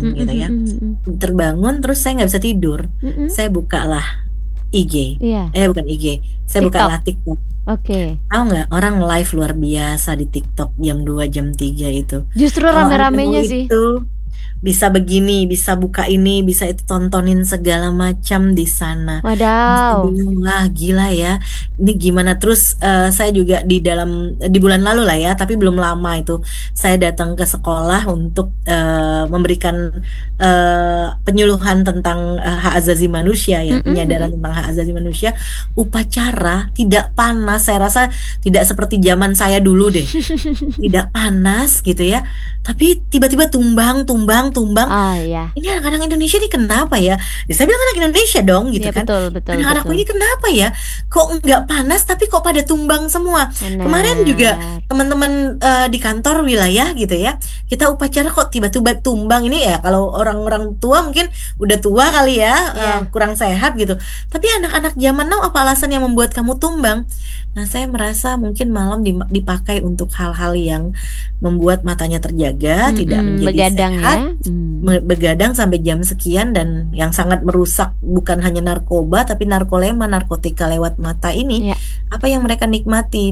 siang Mm-mm, gitu ya. mm-mm, mm-mm. Terbangun terus saya nggak bisa tidur. Mm-mm. Saya bukalah IG. Iya, Bukan IG. Saya TikTok. bukalah TikTok. Oke. Tahu nggak orang live luar biasa di TikTok jam 2 jam 3 itu. Justru Kalau Anda mau rame-ramenya sih. itu bisa begini, bisa buka ini, bisa itu tontonin segala macam di sana. Saya Wadaw. bilang, wah gila ya, ini gimana? Terus saya juga di bulan lalu lah ya, tapi belum lama itu saya datang ke sekolah untuk memberikan penyuluhan tentang hak asasi manusia ya, Mm-mm, penyadaran mm-mm. tentang hak asasi manusia. Upacara tidak panas, saya rasa tidak seperti zaman saya dulu deh, tidak panas gitu ya, tapi tiba-tiba tumbang, tumbang, tumbang. Ah ya, Ini anak-anak Indonesia ini kenapa ya? Ya, saya bilang anak Indonesia dong gitu ya kan. betul, betul, Anak-anakku betul. ini kenapa ya? Kok nggak panas tapi kok pada tumbang semua? Kemarin juga Benar. teman-teman di kantor wilayah gitu ya. Kita upacara kok tiba-tiba tumbang ini ya. Kalau orang-orang tua mungkin udah tua kali ya, Ya, kurang sehat gitu. Tapi anak-anak zaman now apa alasan yang membuat kamu tumbang? Nah, saya merasa mungkin malam dipakai untuk hal-hal yang membuat matanya terjaga, tidak mm-mm. menjadi Begadang sehat, ya. Hmm. begadang sampai jam sekian, dan yang sangat merusak bukan hanya narkoba tapi narkolema, narkotika lewat mata ini. Ya. Apa yang mereka nikmati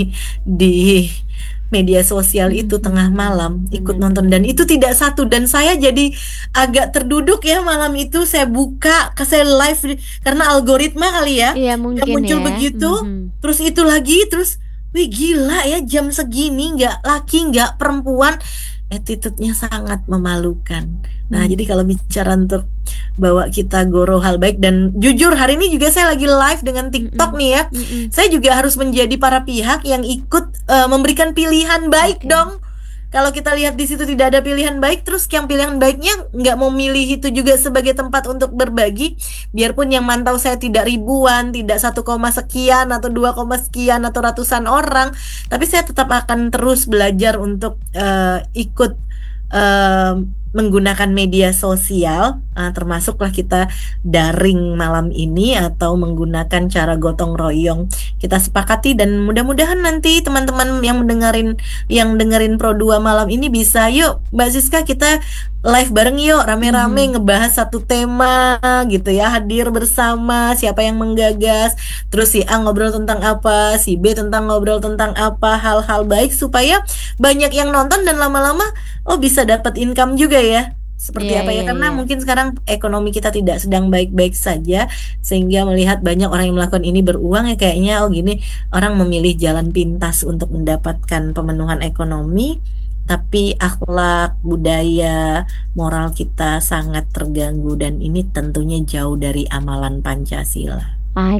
di media sosial itu tengah malam ikut nonton, dan Benar-benar. itu tidak satu, dan saya jadi agak terduduk ya malam itu. Saya buka ke saya live karena algoritma kali ya Iya yang mungkin muncul ya. begitu, Mhm. terus itu lagi, terus wih gila ya, jam segini nggak laki nggak perempuan, attitude-nya sangat memalukan. Nah, Hmm. jadi kalau bicara untuk bawa kita goro hal baik, dan jujur hari ini juga saya lagi live dengan TikTok Mm-mm. nih ya. Mm-mm. Saya juga harus menjadi para pihak yang ikut memberikan pilihan baik Oke. dong. Kalau kita lihat di situ tidak ada pilihan baik, terus yang pilihan baiknya nggak mau milih itu juga sebagai tempat untuk berbagi, biarpun yang mantau saya tidak ribuan, tidak 1, sekian atau 2, sekian atau ratusan orang, tapi saya tetap akan terus belajar untuk ikut eh, menggunakan media sosial, termasuklah kita daring malam ini atau menggunakan cara gotong royong. Kita sepakati, dan mudah-mudahan nanti teman-teman yang dengerin Pro 2 malam ini bisa, yuk Mbak Siska kita live bareng yuk, rame-rame Mhm. ngebahas satu tema gitu ya, hadir bersama siapa yang menggagas, terus si A ngobrol tentang apa, si B ngobrol tentang apa, hal-hal baik supaya banyak yang nonton, dan lama-lama bisa dapat income juga ya. Seperti Iya, apa ya? iya, Karena iya. mungkin sekarang ekonomi kita tidak sedang baik-baik saja, sehingga melihat banyak orang yang melakukan ini beruang ya, kayaknya gini, orang memilih jalan pintas untuk mendapatkan pemenuhan ekonomi, tapi akhlak, budaya, moral kita sangat terganggu, dan ini tentunya jauh dari amalan Pancasila.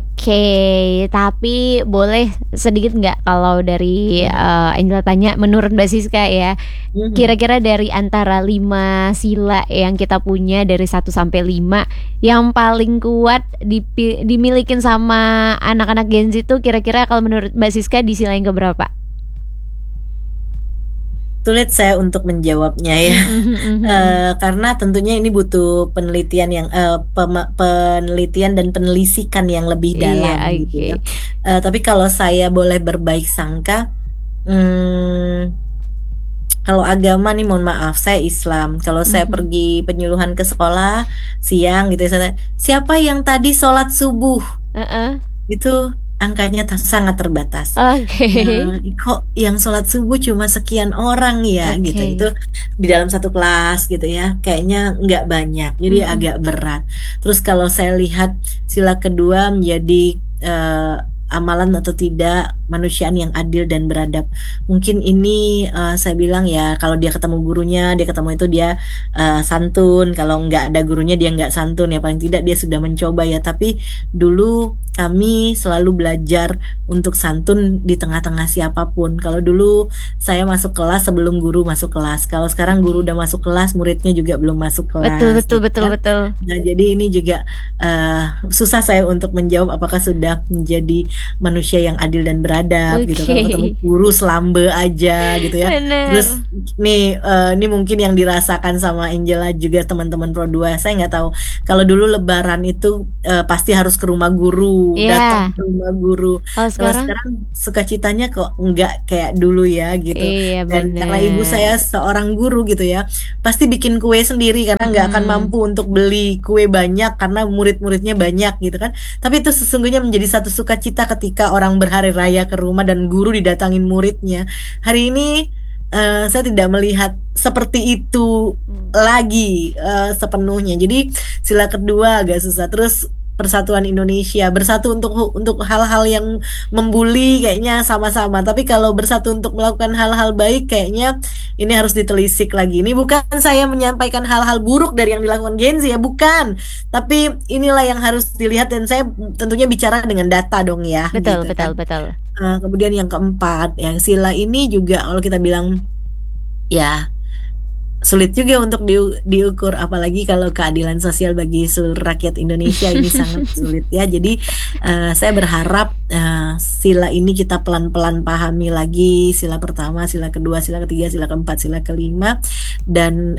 Oke, tapi boleh sedikit nggak kalau dari Hmm. Angela tanya, menurut Mbak Siska ya, Mhm. kira-kira dari antara 5 sila yang kita punya dari 1 sampai 5, yang paling kuat dimilikin sama anak-anak Gen Z itu kira-kira kalau menurut Mbak Siska di sila yang keberapa? Sulit saya untuk menjawabnya ya. Mhm, mhm. Karena tentunya ini butuh penelitian penelitian dan penelisikan yang lebih Iya, dalam gitu oke. ya. Tapi kalau saya boleh berbaik sangka, hmm, kalau agama nih mohon maaf, saya Islam. Kalau saya Mhm. pergi penyuluhan ke sekolah siang gitu ya, siapa yang tadi sholat subuh? Heeh. Itu angkanya sangat terbatas. Oke. Kok yang sholat subuh cuma sekian orang ya gitu, itu Oke. di dalam satu kelas gitu ya, kayaknya nggak banyak, jadi Mhm. agak berat. Terus kalau saya lihat sila kedua menjadi eh, amalan atau tidak manusiaan yang adil dan beradab, mungkin ini saya bilang ya, kalau dia ketemu gurunya, dia ketemu itu dia santun, kalau nggak ada gurunya dia nggak santun ya, paling tidak dia sudah mencoba ya. Tapi dulu kami selalu belajar untuk santun di tengah-tengah siapapun. Kalau dulu saya masuk kelas sebelum guru masuk kelas. Kalau sekarang guru udah Oke. masuk kelas, muridnya juga belum masuk Betul, kelas betul, gitu betul, ya. betul. Nah, jadi ini juga susah saya untuk menjawab apakah sudah menjadi manusia yang adil dan beradab beradab gitu. Kalau ketemu Oke. guru selambe aja gitu ya. Terus Bener. nih ini mungkin yang dirasakan sama Angela juga teman-teman Pro 2. Saya nggak tahu. Kalau dulu Lebaran itu pasti harus ke rumah guru, datang Ya, ke rumah guru. kalau Kalau sekarang? sekarang sukacitanya kok nggak kayak dulu ya gitu. Iya Dan karena ibu bener. saya seorang guru gitu ya, pasti bikin kue sendiri karena nggak akan Mm-mm. mampu untuk beli kue banyak karena murid-muridnya banyak gitu kan. Tapi itu sesungguhnya menjadi satu sukacita ketika orang berhari raya ke rumah dan guru didatangin muridnya. Hari ini saya tidak melihat seperti itu Hmm. lagi sepenuhnya. Jadi sila kedua agak susah. Terus Persatuan Indonesia bersatu untuk hal-hal yang membuli kayaknya sama-sama. Tapi kalau bersatu untuk melakukan hal-hal baik kayaknya ini harus ditelisik lagi. Ini bukan saya menyampaikan hal-hal buruk dari yang dilakukan Gen Z ya, bukan. Tapi inilah yang harus dilihat dan saya tentunya bicara dengan data dong ya, Betul, gitu betul, kan. betul. Kemudian yang keempat, yang sila ini juga kalau kita bilang ya sulit juga untuk diukur apalagi kalau keadilan sosial bagi seluruh rakyat Indonesia ini sangat sulit ya. Jadi saya berharap sila ini kita pelan-pelan pahami lagi, sila pertama, sila kedua, sila ketiga, sila keempat, sila kelima, dan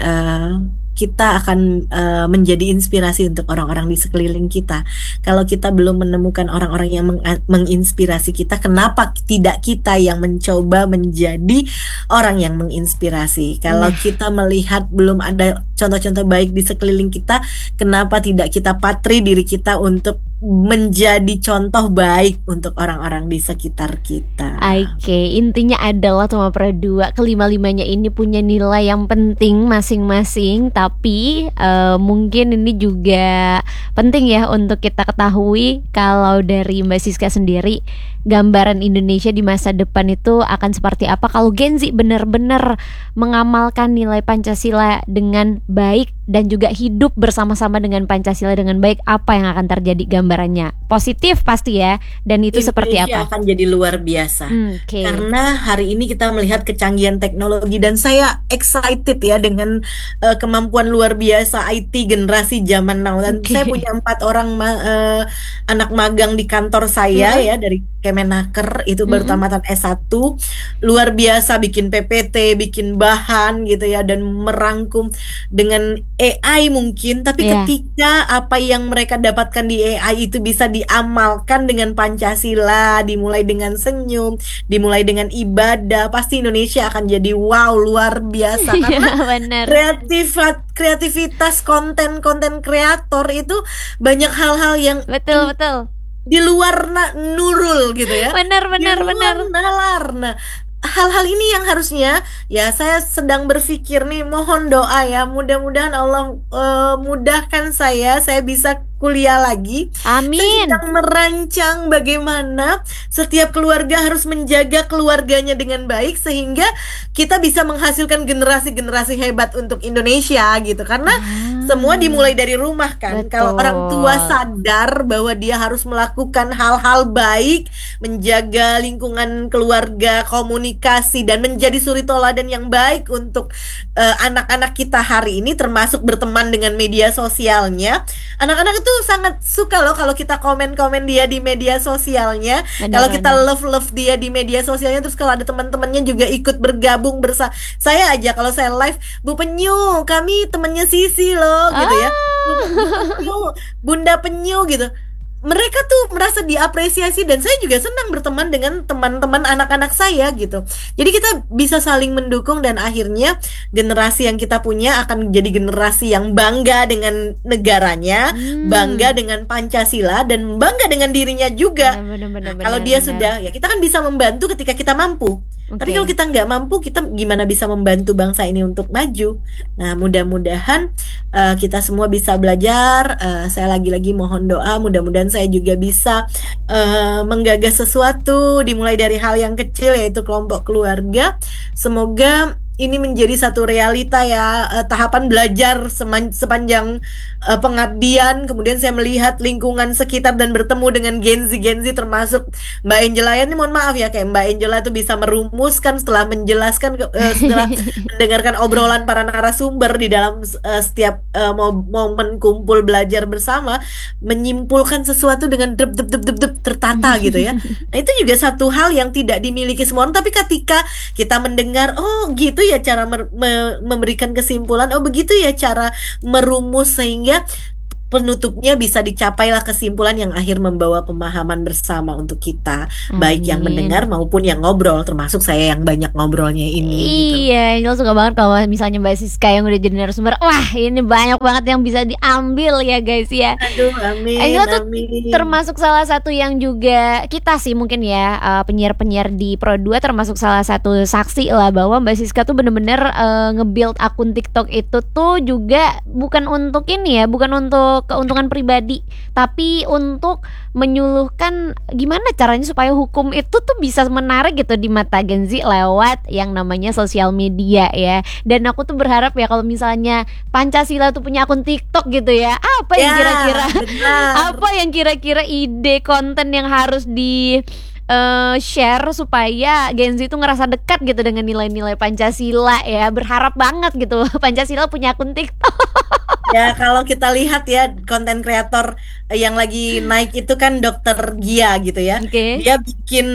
kita akan menjadi inspirasi untuk orang-orang di sekeliling kita. Kalau kita belum menemukan orang-orang yang menginspirasi kita, kenapa tidak kita yang mencoba menjadi orang yang menginspirasi? Kalau Nah, kita melihat belum ada contoh-contoh baik di sekeliling kita, kenapa tidak kita patri diri kita untuk menjadi contoh baik untuk orang-orang di sekitar kita? oke, intinya adalah Tuma Perdua kelima-limanya ini punya nilai yang penting masing-masing, tapi mungkin ini juga penting ya untuk kita ketahui kalau dari Mbak Siska sendiri gambaran Indonesia di masa depan itu akan seperti apa kalau Gen Z benar-benar mengamalkan nilai Pancasila dengan baik dan juga hidup bersama-sama dengan Pancasila dengan baik, apa yang akan terjadi gambarannya? Positif pasti ya, dan itu seperti Indonesia apa? akan jadi luar biasa. Oke. Karena hari ini kita melihat kecanggihan teknologi dan saya excited ya dengan kemampuan luar biasa IT generasi zaman now. Dan saya Oke. punya 4 orang anak magang di kantor saya Heeh. ya dari Kemenaker itu baru Mm-mm. tamatan S1, luar biasa bikin PPT, bikin bahan gitu ya dan merangkum dengan AI mungkin, tapi Iya. ketika apa yang mereka dapatkan di AI itu bisa diamalkan dengan Pancasila, dimulai dengan senyum, dimulai dengan ibadah, pasti Indonesia akan jadi wow luar biasa Iya, karena benar. kreativitas konten-konten kreator itu banyak hal-hal yang Betul, betul. di luar Nurul gitu ya, Benar, di benar, luar benar. nalar. Nah, hal-hal ini yang harusnya ya saya sedang berpikir nih, mohon doa ya, mudah-mudahan Allah mudahkan saya bisa kuliah lagi. Saya Amin. sedang merancang bagaimana setiap keluarga harus menjaga keluarganya dengan baik sehingga kita bisa menghasilkan generasi-generasi hebat untuk Indonesia gitu. Karena semua dimulai Ah, dari rumah kan. Kalau orang tua betul. sadar bahwa dia harus melakukan hal-hal baik, menjaga lingkungan keluarga, komunikasi, dan menjadi suri toladan yang baik untuk anak-anak kita hari ini, termasuk berteman dengan media sosialnya. Anak-anak itu sangat suka loh kalau kita komen-komen dia di media sosialnya, Benar, kalau kita benar. love-love dia di media sosialnya, terus kalau ada teman-temannya juga ikut bergabung saya aja kalau saya live, Bu Penyu, kami temennya Sisi loh gitu ya. Bu Ah. Penyu, Bunda Penyu gitu. Mereka tuh merasa diapresiasi dan saya juga senang berteman dengan teman-teman anak-anak saya gitu. Jadi kita bisa saling mendukung dan akhirnya generasi yang kita punya akan menjadi generasi yang bangga dengan negaranya, bangga Hmm. dengan Pancasila dan bangga dengan dirinya juga. Benar, benar, benar, Nah, kalau benar, dia benar. sudah, ya kita kan bisa membantu ketika kita mampu. Tapi kalau Oke. kita nggak mampu, kita gimana bisa membantu bangsa ini untuk maju? Nah, mudah-mudahan kita semua bisa belajar. Saya lagi-lagi mohon doa, mudah-mudahan saya juga bisa menggagas sesuatu, dimulai dari hal yang kecil yaitu kelompok keluarga. Semoga ini menjadi satu realita ya, tahapan belajar sepanjang pengabdian. Kemudian saya melihat lingkungan sekitar dan bertemu dengan Gen Z termasuk Mbak Angela ya. Ini mohon maaf ya, kayak Mbak Angela tuh bisa merumuskan setelah menjelaskan setelah mendengarkan obrolan para narasumber di dalam setiap momen kumpul belajar bersama, menyimpulkan sesuatu dengan dep tertata gitu ya. Nah, itu juga satu hal yang tidak dimiliki semua orang, tapi ketika kita mendengar, oh gitu ya cara memberikan kesimpulan, oh begitu ya cara merumus, sehingga penutupnya bisa dicapailah kesimpulan yang akhir membawa pemahaman bersama untuk kita, baik yang mendengar Amin. maupun yang ngobrol, termasuk saya yang banyak ngobrolnya ini gitu. Iya, Angel suka banget kalau misalnya Mbak Siska yang udah jadi narasumber. Wah, ini banyak banget yang bisa diambil ya guys ya. Aduh, amin, Angel tuh amin. termasuk salah satu yang juga kita sih mungkin ya, penyiar-penyiar di Pro 2 termasuk salah satu saksi lah bahwa Mbak Siska tuh bener-bener nge-build akun TikTok itu tuh juga bukan untuk ini ya, bukan untuk keuntungan pribadi, tapi untuk menyuluhkan gimana caranya supaya hukum itu tuh bisa menarik gitu di mata Gen Z lewat yang namanya sosial media ya. Dan aku tuh berharap ya kalau misalnya Pancasila tuh punya akun TikTok gitu ya, apa yang Ya, kira-kira benar. apa yang kira-kira ide konten yang harus di share supaya Gen Z itu ngerasa dekat gitu dengan nilai-nilai Pancasila ya. Berharap banget gitu Pancasila punya akun TikTok. Ya, kalau kita lihat ya konten kreator yang lagi naik itu kan Dokter Gia gitu ya. Oke. Dia bikin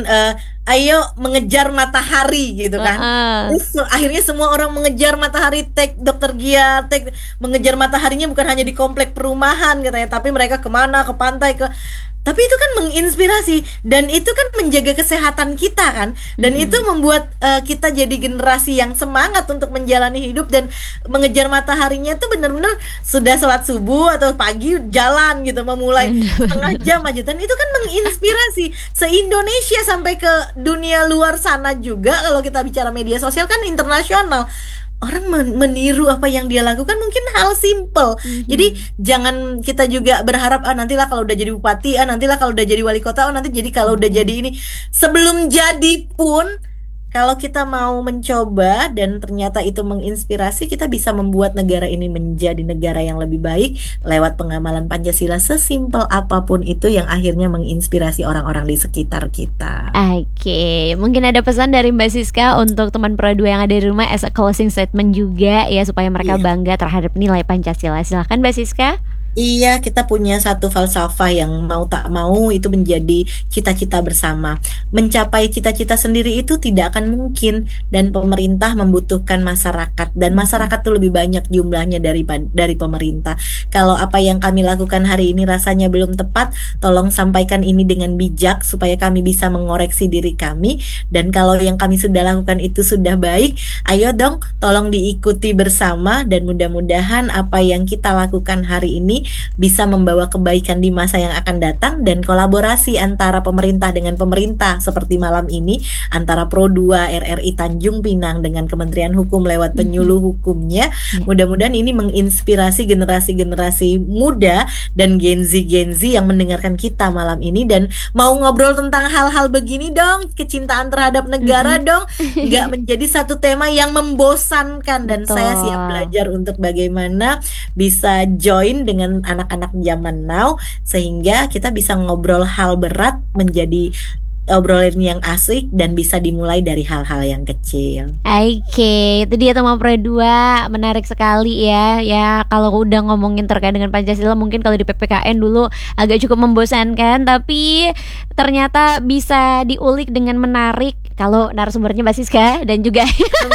ayo mengejar matahari gitu kan. Heeh. Terus akhirnya semua orang mengejar matahari, tag Dokter Gia, tag mengejar mataharinya bukan hanya di komplek perumahan katanya, tapi mereka kemana, ke pantai, ke, tapi itu kan menginspirasi dan itu kan menjaga kesehatan kita kan, dan itu Mm-mm. membuat kita jadi generasi yang semangat untuk menjalani hidup dan mengejar mataharinya tuh benar-benar sudah sholat subuh atau pagi jalan gitu, memulai setengah Bener-bener. jam aja, dan itu kan menginspirasi se-Indonesia sampai ke dunia luar sana juga. Kalau kita bicara media sosial kan internasional, orang meniru apa yang dia lakukan, mungkin hal simple. Jadi Mhm. jangan kita juga berharap, ah nantilah kalau udah jadi bupati, ah nantilah kalau udah jadi wali kota, oh nanti jadi kalau udah jadi ini. Sebelum jadi pun, kalau kita mau mencoba dan ternyata itu menginspirasi, kita bisa membuat negara ini menjadi negara yang lebih baik lewat pengamalan Pancasila, sesimpel apapun itu yang akhirnya menginspirasi orang-orang di sekitar kita. Oke, mungkin ada pesan dari Mbak Siska untuk teman Pro 2 yang ada di rumah as a closing statement juga ya supaya mereka Iya. bangga terhadap nilai Pancasila. Silahkan Mbak Siska. Iya, kita punya satu falsafah yang mau tak mau itu menjadi cita-cita bersama. Mencapai cita-cita sendiri itu tidak akan mungkin, dan pemerintah membutuhkan masyarakat, dan masyarakat itu lebih banyak jumlahnya dari pemerintah. Kalau apa yang kami lakukan hari ini rasanya belum tepat, tolong sampaikan ini dengan bijak supaya kami bisa mengoreksi diri kami. Dan kalau yang kami sudah lakukan itu sudah baik, ayo dong tolong diikuti bersama, dan mudah-mudahan apa yang kita lakukan hari ini bisa membawa kebaikan di masa yang akan datang, dan kolaborasi antara pemerintah dengan pemerintah seperti malam ini antara Pro 2 RRI Tanjung Pinang dengan Kementerian Hukum lewat Mhm. penyuluh hukumnya, Ya. mudah-mudahan ini menginspirasi generasi-generasi muda dan Gen Z yang mendengarkan kita malam ini dan mau ngobrol tentang hal-hal begini dong, kecintaan terhadap negara Mhm. dong, nggak menjadi satu tema yang membosankan. Dan saya siap Betul. belajar untuk bagaimana bisa join dengan anak-anak zaman now, sehingga kita bisa ngobrol hal berat menjadi obrolan yang asik dan bisa dimulai dari hal-hal yang kecil. Oke, itu dia teman Pro 2, menarik sekali ya. Ya kalau udah ngomongin terkait dengan Pancasila mungkin kalau di PPKN dulu agak cukup membosankan, tapi ternyata bisa diulik dengan menarik kalau narasumbernya Mbak Siska dan juga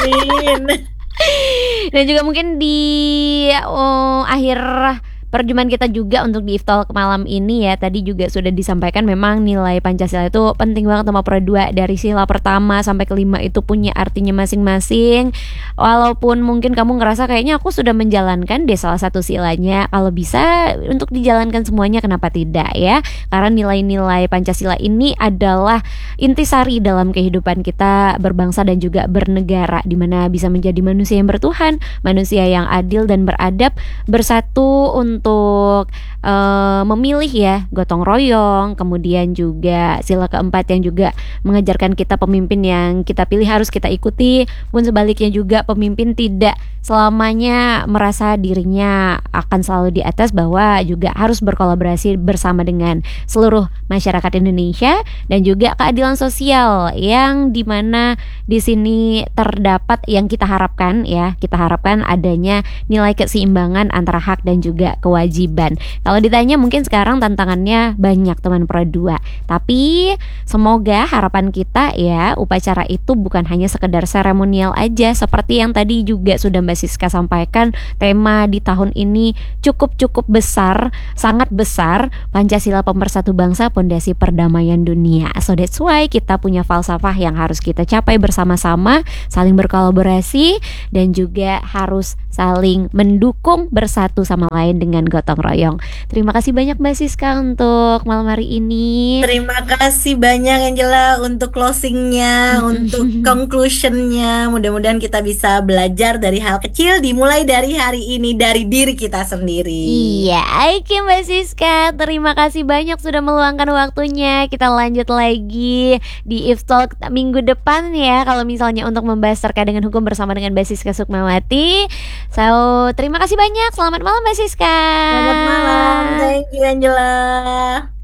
Amin. dan juga mungkin di akhir perjumpaan kita juga untuk di Iftal malam ini ya. Tadi juga sudah disampaikan memang nilai Pancasila itu penting banget sama Pro 2. Dari sila pertama sampai kelima itu punya artinya masing-masing. Walaupun mungkin kamu ngerasa kayaknya aku sudah menjalankan deh salah satu silanya, kalau bisa untuk dijalankan semuanya kenapa tidak ya. Karena nilai-nilai Pancasila ini adalah intisari dalam kehidupan kita berbangsa dan juga bernegara, dimana bisa menjadi manusia yang bertuhan, manusia yang adil dan beradab, bersatu untuk untuk memilih ya, gotong royong, kemudian juga sila keempat yang juga mengajarkan kita pemimpin yang kita pilih harus kita ikuti, pun sebaliknya juga pemimpin tidak selamanya merasa dirinya akan selalu di atas, bahwa juga harus berkolaborasi bersama dengan seluruh masyarakat Indonesia, dan juga keadilan sosial yang dimana di sini terdapat yang kita harapkan ya, kita harapkan adanya nilai keseimbangan antara hak dan juga kewajiban. Kalau ditanya mungkin sekarang tantangannya banyak teman Pro 2, tapi semoga harapan kita ya upacara itu bukan hanya sekedar seremonial aja, seperti yang tadi juga sudah Mbak Siska sampaikan, tema di tahun ini cukup besar, sangat besar, Pancasila Pemersatu Bangsa Pondasi Perdamaian Dunia. So that's why kita punya falsafah yang harus kita capai bersama-sama, saling berkolaborasi dan juga harus saling mendukung bersatu sama lain dengan gotong royong. Terima kasih banyak Mbak Siska untuk malam hari ini. Terima kasih banyak Angela untuk closingnya, untuk conclusionnya. Mudah-mudahan kita bisa belajar dari hal kecil, dimulai dari hari ini, dari diri kita sendiri. Iya, oke Mbak Siska, terima kasih banyak sudah meluangkan waktunya. Kita lanjut lagi di If Talk minggu depan ya, kalau misalnya untuk membahas terkait dengan hukum bersama dengan Mbak Siska Sukmawati. So, terima kasih banyak. Selamat malam Mbak Siska. Selamat malam, thank you Angela.